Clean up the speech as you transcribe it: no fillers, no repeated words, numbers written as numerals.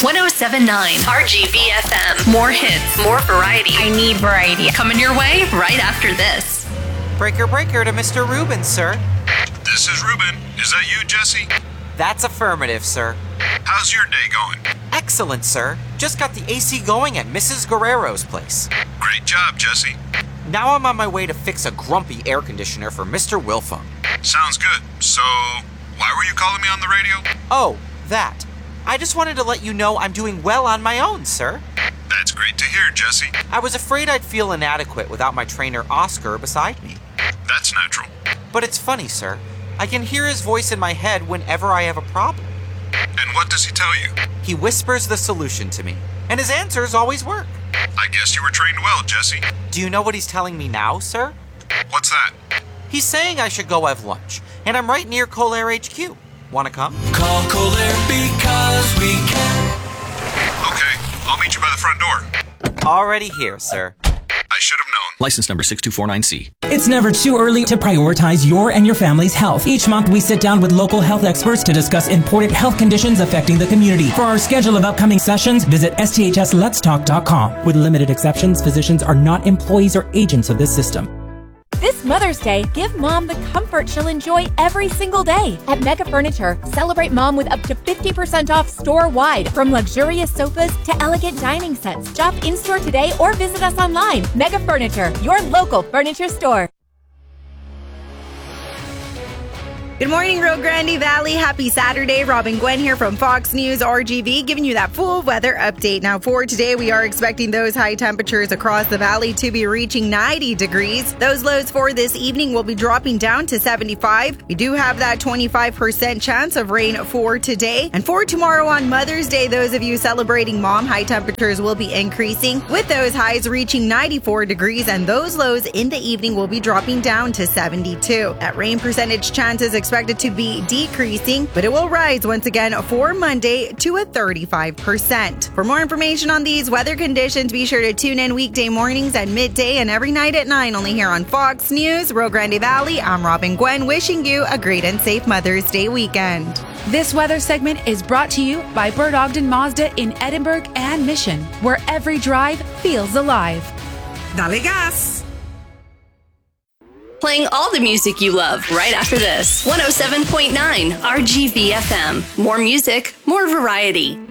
1079 RGVFM. More hits, more variety. I need variety. Coming your way right after this. Breaker to Mr. Rubin, sir. This is Ruben. Is that you, Jesse? That's affirmative, sir. How's your day going? Excellent, sir. Just got the AC going at Mrs. Guerrero's place. Great job, Jesse. Now I'm on my way to fix a grumpy air conditioner for Mr. Wilfong. Sounds good. So, why were you calling me on the radio? Oh, that. I just wanted to let you know I'm doing well on my own, sir. That's great to hear, Jesse. I was afraid I'd feel inadequate without my trainer Oscar beside me. That's natural. But it's funny, sir. I can hear his voice in my head whenever I have a problem. And what does he tell you? He whispers the solution to me, and his answers always work. I guess you were trained well, Jesse. Do you know what he's telling me now, sir? What's that? He's saying I should go have lunch, and I'm right near Colair HQ. Wanna come? Call Colair because we can. Okay, I'll meet you by the front door. Already here, sir. I should have known. License number 6249C. It's never too early to prioritize your and your family's health. Each month, we sit down with local health experts to discuss important health conditions affecting the community. For our schedule of upcoming sessions, visit sthsletstalk.com. With limited exceptions, physicians are not employees or agents of this system. This Mother's Day, give Mom the comfort she'll enjoy every single day. At Mega Furniture, celebrate Mom with up to 50% off store-wide. From luxurious sofas to elegant dining sets. Shop in-store today or visit us online. Mega Furniture, your local furniture store. Good morning, Rio Grande Valley. Happy Saturday. Robin Gwen here from Fox News RGV, giving you that full weather update. Now, for today, we are expecting those high temperatures across the valley to be reaching 90 degrees. Those lows for this evening will be dropping down to 75. We do have that 25% chance of rain for today. And for tomorrow on Mother's Day, those of you celebrating Mom, high temperatures will be increasing, with those highs reaching 94 degrees, and those lows in the evening will be dropping down to 72. That rain percentage chance is expected to be decreasing, but it will rise once again for Monday to a 35%. For more information on these weather conditions, be sure to tune in weekday mornings at midday and every night at 9, only here on Fox News, Rio Grande Valley. I'm Robin Gwen, wishing you a great and safe Mother's Day weekend. This weather segment is brought to you by Bert Ogden Mazda in Edinburgh and Mission, where every drive feels alive. Dale gas! Playing all the music you love right after this. 107.9 RGVFM. More music, more variety.